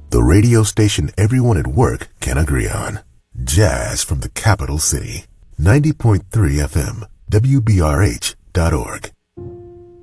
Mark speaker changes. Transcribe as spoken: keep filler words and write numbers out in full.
Speaker 1: The radio station everyone at work can agree on. Jazz from the capital city. ninety point three F M, W B R H dot org.